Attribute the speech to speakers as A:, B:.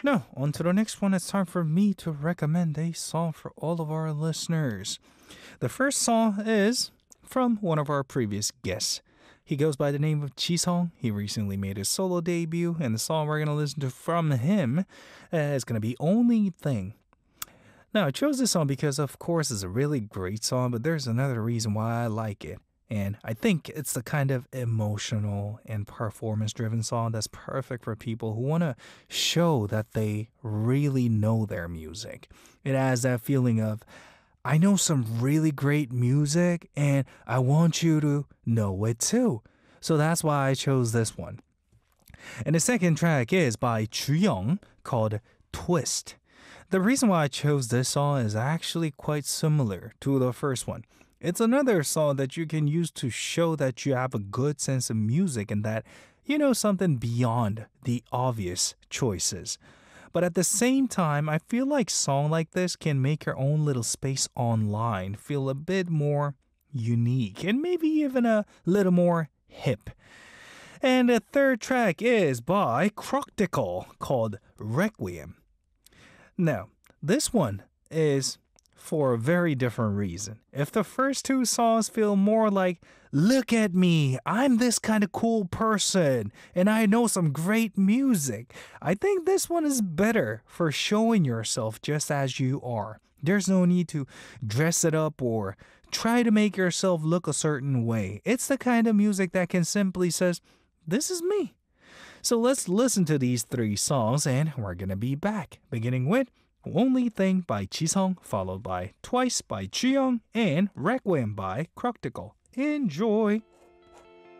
A: Now, on to the next one. It's time for me to recommend a song for all of our listeners. The first song is from one of our previous guests. He goes by the name of Chisong. He recently made his solo debut, and the song we're going to listen to from him is going to be Only Thing. Now, I chose this song because, of course, it's a really great song, but there's another reason why I like it. And I think it's the kind of emotional and performance-driven song that's perfect for people who want to show that they really know their music. It has that feeling of, I know some really great music and I want you to know it too. So that's why I chose this one. And the second track is by Chuyong called Twist. The reason why I chose this song is actually quite similar to the first one. It's another song that you can use to show that you have a good sense of music and that you know something beyond the obvious choices. But at the same time, I feel like songs like this can make your own little space online feel a bit more unique and maybe even a little more hip. And the third track is by Croctical called Requiem. Now, this one is for a very different reason. If the first two songs feel more like, look at me, I'm this kind of cool person, and I know some great music, I think this one is better for showing yourself just as you are. There's no need to dress it up or try to make yourself look a certain way. It's the kind of music that can simply says, this is me. So let's listen to these three songs and we're gonna be back, beginning with Only Thing by Chisong, followed by Twice by Chuyong, and Requiem by Croctical. Enjoy!